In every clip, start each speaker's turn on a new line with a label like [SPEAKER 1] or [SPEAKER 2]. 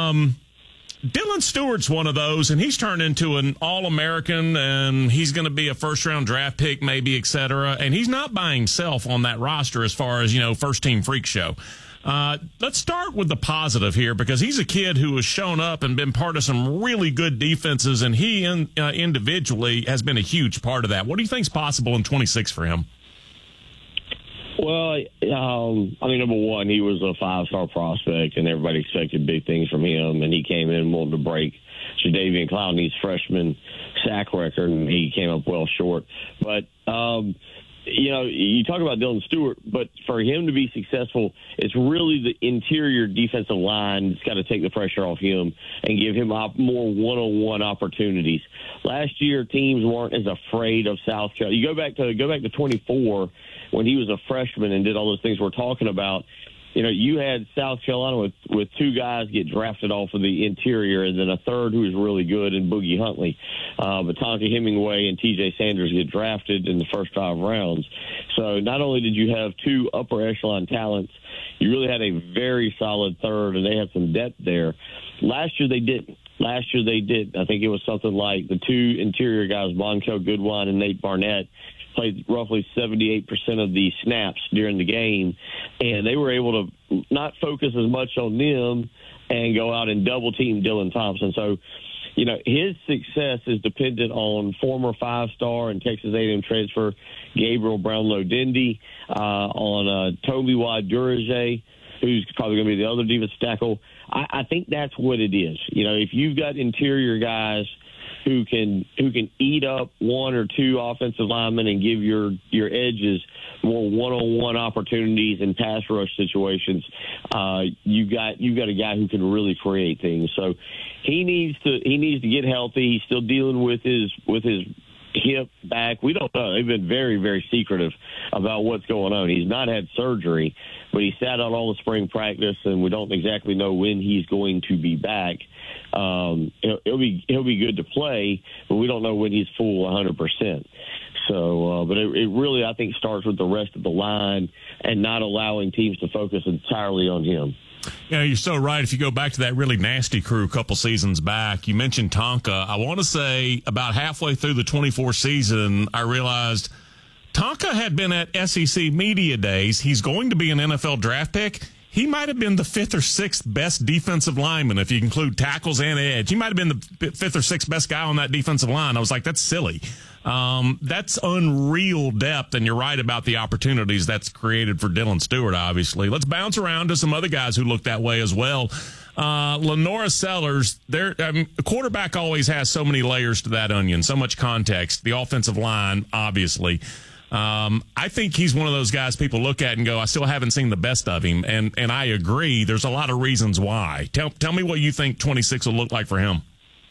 [SPEAKER 1] Dylan Stewart's one of those, and he's turned into an All-American, and he's going to be a first-round draft pick, maybe, et cetera. And he's not by himself on that roster as far as, first-team freak show. Let's start with the positive here, because he's a kid who has shown up and been part of some really good defenses, and he individually has been a huge part of that. What do you think is possible in 26 for him?
[SPEAKER 2] Well, number one, he was a five-star prospect, and everybody expected big things from him, and he came in wanting to break Jadeveon Clowney's freshman sack record, and he came up well short. But, you talk about Dylan Stewart, but for him to be successful, it's really the interior defensive line that's got to take the pressure off him and give him more one-on-one opportunities. Last year, teams weren't as afraid of South Carolina. You go back to 24 when he was a freshman and did all those things we're talking about. You had South Carolina with two guys get drafted off of the interior, and then a third who was really good in Boogie Huntley. But Tonka Hemingway and T.J. Sanders get drafted in the first 5 rounds. So not only did you have two upper echelon talents, you really had a very solid third, and they had some depth there. Last year they didn't. I think it was something like the two interior guys, Monkel Goodwine and Nate Barnett, played roughly 78% of the snaps during the game, and they were able to not focus as much on them and go out and double-team Dylan Thompson. So, his success is dependent on former 5-star and Texas A&M transfer Gabriel Brownlow-Dindy, on Toby Wade-Durage, who's probably going to be the other defensive tackle. I think that's what it is. If you've got interior guys who can eat up one or two offensive linemen and give your edges more one-on-one opportunities in pass rush situations, you got a guy who can really create things. So he needs to get healthy. He's still dealing with his hip back. We don't know. They've been very, very secretive about what's going on. He's not had surgery, but he sat out all the spring practice, and we don't exactly know when he's going to be back. He'll be good to play, but we don't know when he's full 100%. So, but it really, I think, starts with the rest of the line and not allowing teams to focus entirely on him.
[SPEAKER 1] You're so right. If you go back to that really nasty crew a couple seasons back, you mentioned Tonka. I want to say about halfway through the 24 season, I realized Tonka had been at SEC Media Days. He's going to be an NFL draft pick. He might have been the 5th or 6th best defensive lineman if you include tackles and edge. He might have been the 5th or 6th best guy on that defensive line. I was like, that's silly. That's unreal depth, and you're right about the opportunities that's created for Dylan Stewart, obviously. Let's bounce around to some other guys who look that way as well. Lenora Sellers, the quarterback always has so many layers to that onion, so much context. The offensive line, obviously. I think he's one of those guys people look at and go, I still haven't seen the best of him. And I agree. There's a lot of reasons why. Tell me what you think 26 will look like for him.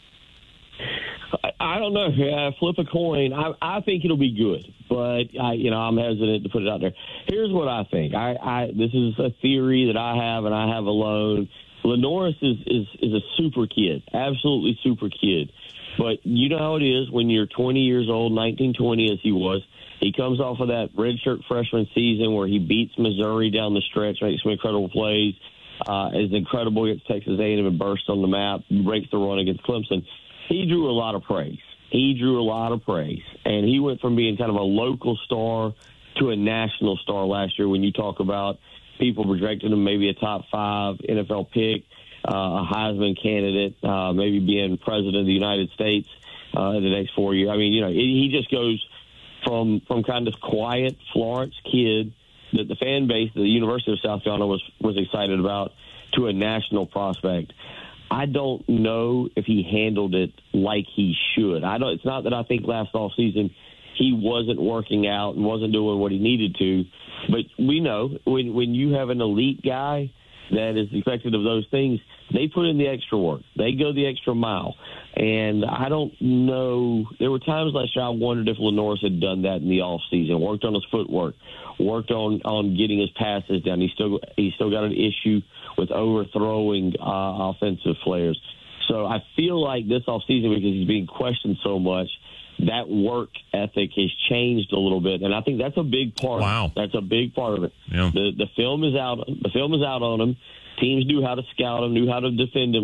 [SPEAKER 2] I don't know. Flip a coin. I think it'll be good, but I'm hesitant to put it out there. Here's what I think. This is a theory that I have, and I have alone. Lenoris is a super kid, absolutely super kid. But you know how it is when you're 20 years old, 19, 20 as he was. He comes off of that redshirt freshman season where he beats Missouri down the stretch, makes some incredible plays, is incredible against Texas A&M and bursts on the map, breaks the run against Clemson. He drew a lot of praise. And he went from being kind of a local star to a national star last year when you talk about people projecting him maybe a top 5 NFL pick, a Heisman candidate, maybe being president of the United States in the next 4 years. I mean, he just goes from kind of quiet Florence kid that the fan base of the University of South Carolina was excited about to a national prospect. I don't know if he handled it like he should. It's not that I think last offseason he wasn't working out and wasn't doing what he needed to, but we know when you have an elite guy that is expected of those things, they put in the extra work. They go the extra mile. And I don't know. There were times last year I wondered if Lenoris had done that in the offseason, worked on his footwork, worked on getting his passes down. He's still got an issue with overthrowing offensive players. So I feel like this offseason, because he's being questioned so much, that work ethic has changed a little bit, and I think that's a big part.
[SPEAKER 1] Wow,
[SPEAKER 2] that's a big part of it.
[SPEAKER 1] Yeah.
[SPEAKER 2] The film is out. The film is out on him. Teams knew how to scout him, knew how to defend him